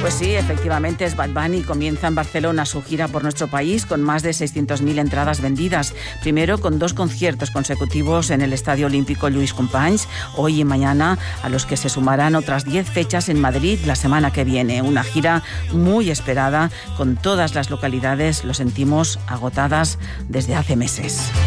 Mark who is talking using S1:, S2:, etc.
S1: Pues sí, efectivamente es Bad Bunny. Comienza en Barcelona su gira por nuestro país con más de 600.000 entradas vendidas. Primero con 2 conciertos consecutivos en el Estadio Olímpico Lluís Companys, hoy y mañana, a los que se sumarán otras 10 fechas en Madrid la semana que viene. Una gira muy esperada, con todas las localidades, lo sentimos, agotadas desde hace meses.